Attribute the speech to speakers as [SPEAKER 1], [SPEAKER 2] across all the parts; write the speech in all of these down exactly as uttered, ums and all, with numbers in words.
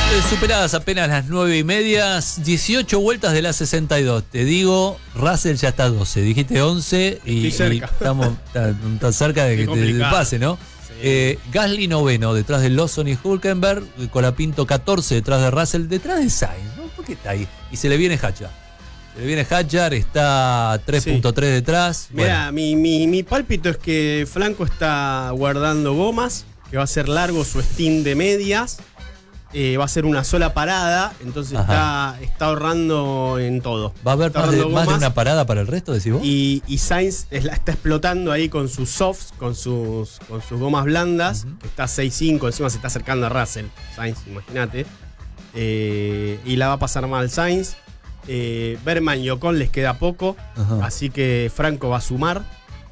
[SPEAKER 1] Superadas apenas las nueve y media, dieciocho vueltas de las sesenta y dos. Te digo, Russell ya está a doce. Dijiste once y, y estamos tan, tan cerca de que te, te pase, ¿no? Sí. Eh, Gasly noveno, detrás de Lawson y Hülkenberg. Colapinto catorce, detrás de Russell, detrás de Sainz, ¿no? ¿Por qué está ahí? Y se le viene Hadjar. Se le viene Hadjar, está tres punto tres sí. detrás.
[SPEAKER 2] Mira, bueno. mi, mi, mi pálpito es que Franco está guardando gomas, que va a ser largo su stint de medias. Eh, va a ser una sola parada, entonces está, está ahorrando en todo.
[SPEAKER 1] ¿Va a haber más de, más de una parada para el resto, decís vos?
[SPEAKER 2] Y, y Sainz es la, está explotando ahí con sus softs, con sus, con sus gomas blandas, uh-huh. que está seis cinco, encima se está acercando a Russell, Sainz, imagínate. Eh, y la va a pasar mal Sainz. Eh, Berman y Ocon les queda poco, uh-huh. así que Franco va a sumar.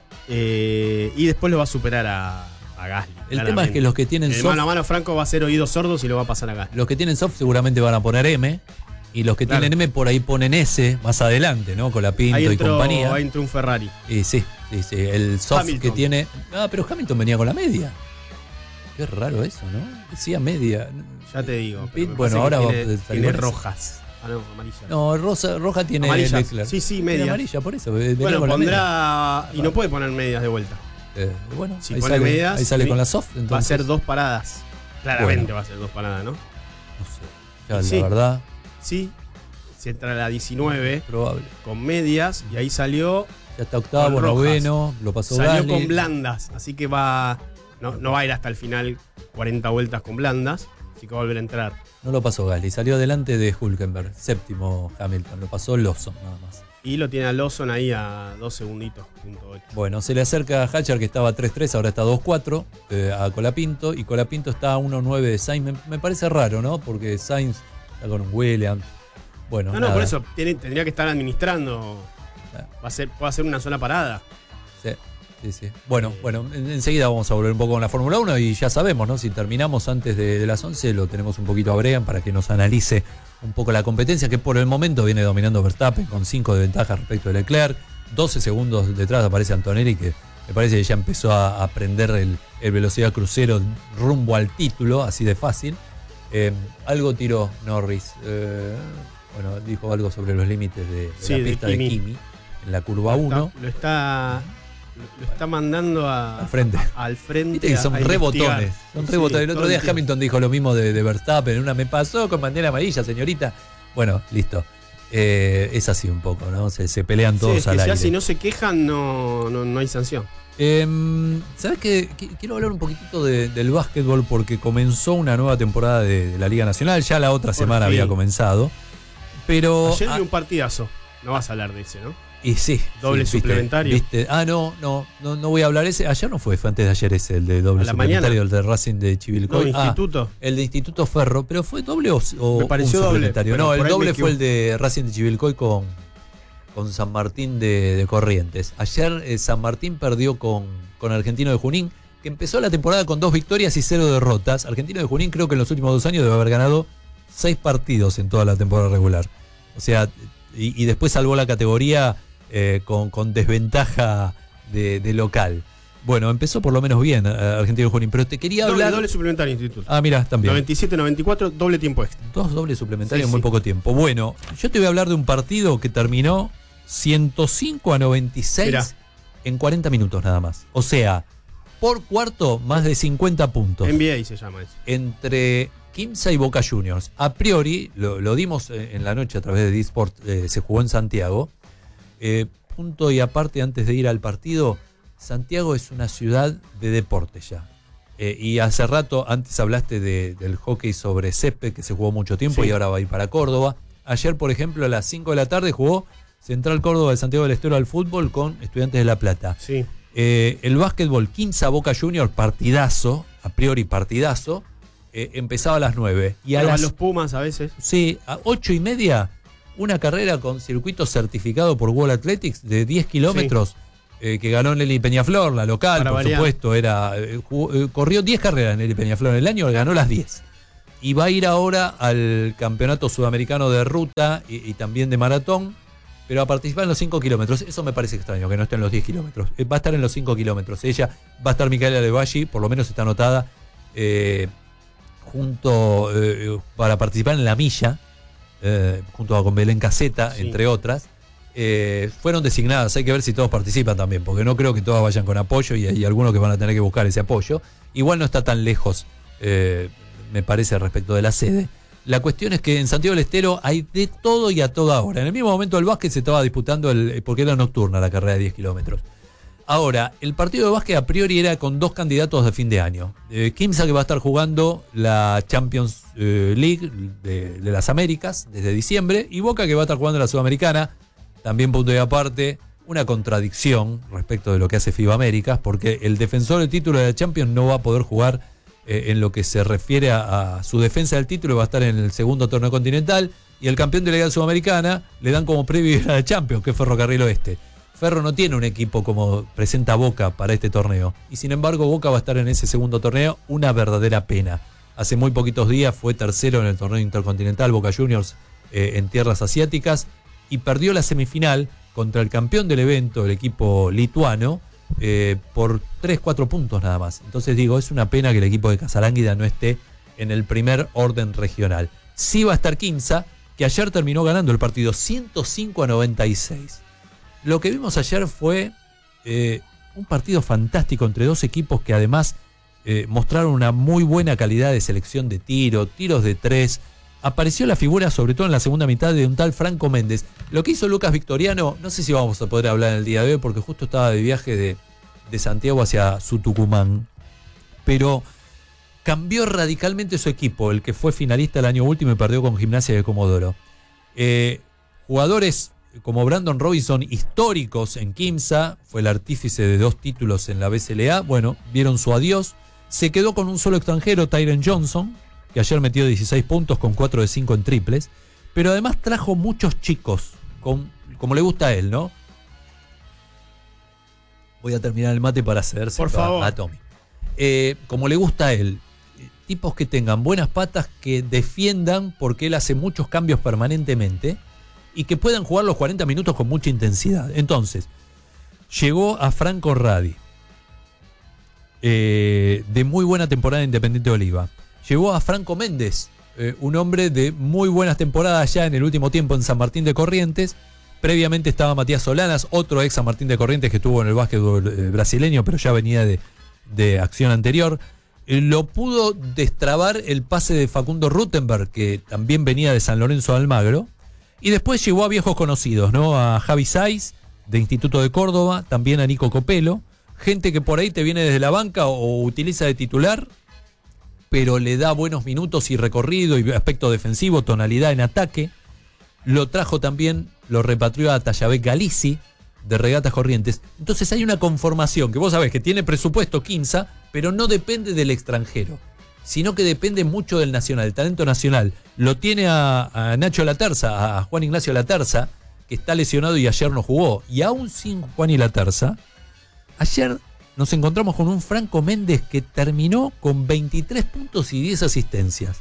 [SPEAKER 2] Eh, y después lo va a superar a... a Gasly.
[SPEAKER 1] El claramente. Tema es que los que tienen
[SPEAKER 2] el
[SPEAKER 1] soft...
[SPEAKER 2] mano a mano Franco va a hacer oídos sordos y lo va a pasar a Gasly.
[SPEAKER 1] Los que tienen soft seguramente van a poner M, y los que claro. tienen M por ahí ponen S más adelante, ¿no? Con la Pinto
[SPEAKER 2] ahí entró,
[SPEAKER 1] y compañía.
[SPEAKER 2] Ahí entró un Ferrari.
[SPEAKER 1] Y sí, sí, sí. El soft Hamilton. Que tiene... Ah, pero Hamilton venía con la media. Qué raro eso, ¿no? Decía media.
[SPEAKER 2] Ya te digo.
[SPEAKER 1] Bueno, ahora
[SPEAKER 2] tiene,
[SPEAKER 1] va a salir
[SPEAKER 2] tiene rojas. Ah, no, amarilla.
[SPEAKER 1] No, rosa, roja tiene...
[SPEAKER 2] Amarillas. Sí, sí, media.
[SPEAKER 1] Amarilla, por eso.
[SPEAKER 2] Bueno, pondrá... Y no puede poner medias de vuelta.
[SPEAKER 1] Eh, bueno,
[SPEAKER 2] si
[SPEAKER 1] ahí
[SPEAKER 2] pone
[SPEAKER 1] sale,
[SPEAKER 2] medias,
[SPEAKER 1] ahí sale
[SPEAKER 2] sí,
[SPEAKER 1] con la soft. Entonces.
[SPEAKER 2] Va a ser dos paradas. Claramente
[SPEAKER 1] bueno.
[SPEAKER 2] va a ser dos paradas, ¿no?
[SPEAKER 1] No sé. Ya,
[SPEAKER 2] sí,
[SPEAKER 1] la verdad.
[SPEAKER 2] Sí. Si entra a la diecinueve.
[SPEAKER 1] Probable.
[SPEAKER 2] Con medias. Y ahí salió.
[SPEAKER 1] Ya está octavo, noveno. Lo pasó
[SPEAKER 2] Salió
[SPEAKER 1] Gasly.
[SPEAKER 2] con blandas. Así que va. No, no va a ir hasta el final cuarenta vueltas con blandas. Así que va a volver a entrar.
[SPEAKER 1] No lo pasó Gasly. Salió delante de Hülkenberg. Séptimo Hamilton. Lo pasó Lawson nada más.
[SPEAKER 2] Y lo tiene a Lawson ahí a dos segunditos. Punto ocho.
[SPEAKER 1] Bueno, se le acerca a Hadjar, que estaba a tres tres, ahora está a dos cuatro, eh, a Colapinto. Y Colapinto está a uno nueve de Sainz. Me, me parece raro, ¿no? Porque Sainz está con un Williams. Bueno,
[SPEAKER 2] no,
[SPEAKER 1] nada.
[SPEAKER 2] no, por eso tiene, tendría que estar administrando. Va a ser, puede hacer una sola parada.
[SPEAKER 1] Sí, sí, sí. Bueno, eh. bueno, en, enseguida vamos a volver un poco con la Fórmula uno y ya sabemos, ¿no? Si terminamos antes de, de las once, lo tenemos un poquito a Brean para que nos analice un poco la competencia, que por el momento viene dominando Verstappen con cinco de ventaja respecto de Leclerc. doce segundos detrás aparece Antonelli, que me parece que ya empezó a, a prender el, el velocidad crucero rumbo al título, así de fácil. Eh, algo tiró Norris. Eh, bueno, dijo algo sobre los límites de, de
[SPEAKER 2] sí,
[SPEAKER 1] la pista de Kimi. de Kimi en la curva uno.
[SPEAKER 2] Lo está... Lo está mandando a,
[SPEAKER 1] al frente.
[SPEAKER 2] A, al frente.
[SPEAKER 1] Viste que son rebotones. Son
[SPEAKER 2] sí,
[SPEAKER 1] rebotones. El otro día
[SPEAKER 2] el
[SPEAKER 1] Hamilton dijo lo mismo de, de Verstappen. Una me pasó con bandera amarilla, señorita. Bueno, listo. Eh, es así un poco, ¿no? Se, se pelean todos sí, es que al
[SPEAKER 2] ya
[SPEAKER 1] aire.
[SPEAKER 2] Si no se quejan, no, no, no hay sanción.
[SPEAKER 1] Eh, ¿Sabes qué? Quiero hablar un poquitito de, del básquetbol porque comenzó una nueva temporada de, de la Liga Nacional. Ya la otra Por semana fin. había comenzado. Pero.
[SPEAKER 2] Ayer vi un partidazo. No vas a hablar de ese, ¿no?
[SPEAKER 1] Y sí.
[SPEAKER 2] Doble
[SPEAKER 1] sí,
[SPEAKER 2] suplementario.
[SPEAKER 1] ¿viste, viste? Ah, no, no, no, no voy a hablar ese. Ayer no fue, fue antes de ayer ese, el de doble suplementario, mañana. El de Racing de Chivilcoy.
[SPEAKER 2] No,
[SPEAKER 1] ah,
[SPEAKER 2] Instituto.
[SPEAKER 1] El de Instituto Ferro, pero fue doble o, o
[SPEAKER 2] me pareció
[SPEAKER 1] un
[SPEAKER 2] doble,
[SPEAKER 1] suplementario. No, el doble fue el de Racing de Chivilcoy con, con San Martín de, de Corrientes. Ayer eh, San Martín perdió con, con Argentino de Junín, que empezó la temporada con dos victorias y cero derrotas. Argentino de Junín creo que en los últimos dos años debe haber ganado seis partidos en toda la temporada regular. O sea, y, y después salvó la categoría eh, con, con desventaja de, de local. Bueno, empezó por lo menos bien Argentino de Junín, pero te quería
[SPEAKER 2] doble,
[SPEAKER 1] hablar...
[SPEAKER 2] Doble suplementario Instituto.
[SPEAKER 1] Ah, mira, también.
[SPEAKER 2] noventa y siete noventa y cuatro, doble tiempo extra.
[SPEAKER 1] Dos dobles suplementarios sí, en muy
[SPEAKER 2] sí.
[SPEAKER 1] poco tiempo. Bueno, yo te voy a hablar de un partido que terminó ciento cinco a noventa y seis Mirá. En cuarenta minutos nada más. O sea, por cuarto, más de cincuenta puntos.
[SPEAKER 2] N B A se llama eso.
[SPEAKER 1] Entre Quimsa y Boca Juniors. A priori, lo, lo dimos en la noche a través de D-Sport, eh, se jugó en Santiago. Eh, punto y aparte, antes de ir al partido, Santiago es una ciudad de deporte ya. Eh, y hace rato, antes hablaste de, del hockey sobre césped, que se jugó mucho tiempo sí. y ahora va a ir para Córdoba. Ayer, por ejemplo, a las cinco de la tarde jugó Central Córdoba de Santiago del Estero al fútbol con Estudiantes de La Plata.
[SPEAKER 2] Sí.
[SPEAKER 1] Eh, el básquetbol Quimsa Boca Juniors, partidazo, a priori partidazo, eh, empezaba a las nueve. Y a las,
[SPEAKER 2] los Pumas a veces.
[SPEAKER 1] Sí, a ocho y media, una carrera con circuito certificado por World Athletics de diez kilómetros. Sí. Eh, que ganó Nelly Peñaflor, la local, Para por variar. supuesto, era eh, jugó, eh, corrió diez carreras Nelly Peñaflor en el año, ganó las diez. Y va a ir ahora al campeonato sudamericano de ruta y, y también de maratón, pero a participar en los cinco kilómetros. Eso me parece extraño, que no esté en los diez kilómetros. Eh, va a estar en los cinco kilómetros. Ella va a estar Micaela de Valli, por lo menos está anotada. Eh, junto eh, para participar en la milla, eh, junto con Belén Caseta, sí. entre otras. Eh, fueron designadas, hay que ver si todos participan también, porque no creo que todas vayan con apoyo y hay algunos que van a tener que buscar ese apoyo. Igual no está tan lejos, eh, me parece, respecto de la sede. La cuestión es que en Santiago del Estero hay de todo y a toda hora. En el mismo momento del básquet se estaba disputando, el, porque era nocturna la carrera de diez kilómetros. Ahora, el partido de básquet a priori era con dos candidatos de fin de año. Eh, Quimsa, que va a estar jugando la Champions eh, League de, de las Américas desde diciembre, y Boca, que va a estar jugando la Sudamericana. También, punto y aparte, una contradicción respecto de lo que hace FIBA Américas, porque el defensor del título de la Champions no va a poder jugar eh, en lo que se refiere a, a su defensa del título, va a estar en el segundo torneo continental, y el campeón de la Liga Sudamericana le dan como previo a la Champions, que es Ferrocarril Oeste. Ferro no tiene un equipo como presenta Boca para este torneo, y sin embargo Boca va a estar en ese segundo torneo, una verdadera pena. Hace muy poquitos días fue tercero en el torneo intercontinental Boca Juniors eh, en tierras asiáticas, y perdió la semifinal contra el campeón del evento, el equipo lituano, eh, por tres cuatro puntos nada más. Entonces digo, es una pena que el equipo de Casaránguida no esté en el primer orden regional. Sí va a estar Quimsa, que ayer terminó ganando el partido ciento cinco a noventa y seis. Lo que vimos ayer fue eh, un partido fantástico entre dos equipos que además eh, mostraron una muy buena calidad de selección de tiro, tiros de tres. Apareció la figura, sobre todo en la segunda mitad, de un tal Franco Méndez. Lo que hizo Lucas Victoriano, no sé si vamos a poder hablar en el día de hoy, porque justo estaba de viaje de, de Santiago hacia su Tucumán, pero cambió radicalmente su equipo, el que fue finalista el año último y perdió con Gimnasia de Comodoro. Eh, jugadores como Brandon Robinson, históricos en Quimsa, fue el artífice de dos títulos en la B C L A, bueno, vieron su adiós. Se quedó con un solo extranjero, Tyron Johnson, que ayer metió dieciséis puntos con cuatro de cinco en triples, pero además trajo muchos chicos, con, como le gusta a él, ¿no? Voy a terminar el mate para cederse
[SPEAKER 2] Por favor.
[SPEAKER 1] a, a Tommy. Eh, como le gusta a él, tipos que tengan buenas patas, que defiendan, porque él hace muchos cambios permanentemente, y que puedan jugar los cuarenta minutos con mucha intensidad. Entonces, llegó a Franco Radi, eh, de muy buena temporada en Independiente Oliva. Llegó a Franco Méndez, eh, un hombre de muy buenas temporadas ya en el último tiempo en San Martín de Corrientes. Previamente estaba Matías Solanas, otro ex San Martín de Corrientes que estuvo en el básquetbol eh, brasileño, pero ya venía de, de acción anterior. Eh, lo pudo destrabar el pase de Facundo Rutenberg, que también venía de San Lorenzo de Almagro. Y después llegó a viejos conocidos, ¿no? A Javi Saiz, de Instituto de Córdoba, también a Nico Copelo. Gente que por ahí te viene desde la banca o, o utiliza de titular, pero le da buenos minutos y recorrido y aspecto defensivo, tonalidad en ataque. Lo trajo también, lo repatrió a Tayabek Galici, de Regatas Corrientes. Entonces hay una conformación que vos sabés que tiene presupuesto Quimsa, pero no depende del extranjero, sino que depende mucho del nacional, el talento nacional. Lo tiene a, a Nacho Laterza, a Juan Ignacio Laterza, que está lesionado y ayer no jugó. Y aún sin Juan y Laterza, ayer nos encontramos con un Franco Méndez que terminó con veintitrés puntos y diez asistencias.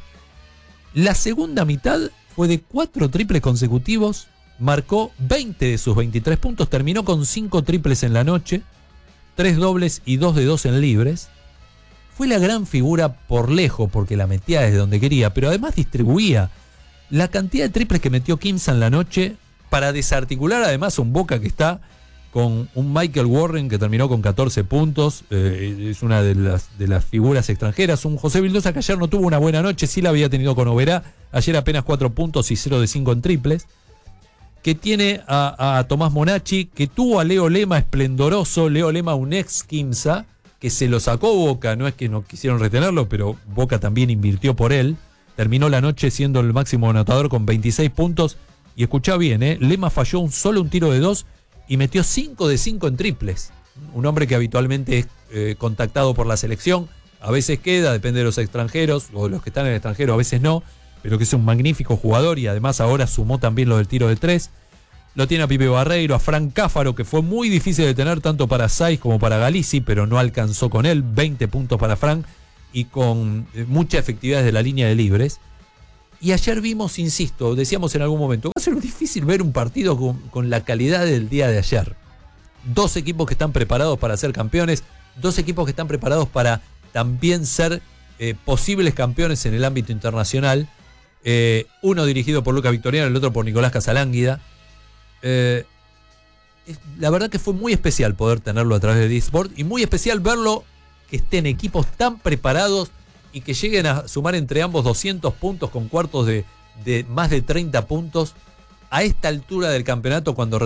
[SPEAKER 1] La segunda mitad fue de cuatro triples consecutivos, marcó veinte de sus veintitrés puntos, terminó con cinco triples en la noche, tres dobles y dos de dos en libres. Fue la gran figura por lejos, porque la metía desde donde quería, pero además distribuía. La cantidad de triples que metió Quimsa en la noche, para desarticular además un Boca que está con un Michael Warren que terminó con catorce puntos, eh, es una de las, de las figuras extranjeras. Un José Vildosa que ayer no tuvo una buena noche, sí la había tenido con Oberá, ayer apenas cuatro puntos y cero de cinco en triples. Que tiene a, a Tomás Monacci, que tuvo a Leo Lema esplendoroso, Leo Lema un ex Quimsa, que se lo sacó Boca, no es que no quisieron retenerlo, pero Boca también invirtió por él. Terminó la noche siendo el máximo anotador con veintiséis puntos, y escuchá bien, ¿eh? Lema falló un solo un tiro de dos, y metió cinco de cinco en triples. Un hombre que habitualmente es eh, contactado por la selección, a veces queda, depende de los extranjeros, o de los que están en el extranjero, a veces no, pero que es un magnífico jugador y además ahora sumó también lo del tiro de tres. Lo tiene a Pipe Barreiro, a Frank Cáfaro, que fue muy difícil de tener tanto para Saiz como para Galici, pero no alcanzó con él, veinte puntos para Frank y con mucha efectividad desde la línea de libres. Y ayer vimos, insisto, decíamos en algún momento, va a ser difícil ver un partido con, con la calidad del día de ayer. Dos equipos que están preparados para ser campeones, dos equipos que están preparados para también ser eh, posibles campeones en el ámbito internacional. Eh, uno dirigido por Lucas Victoriano, el otro por Nicolás Casalánguida. Eh, es, la verdad que fue muy especial poder tenerlo a través de Disport y muy especial verlo que estén equipos tan preparados y que lleguen a sumar entre ambos doscientos puntos con cuartos de, de más de treinta puntos a esta altura del campeonato, cuando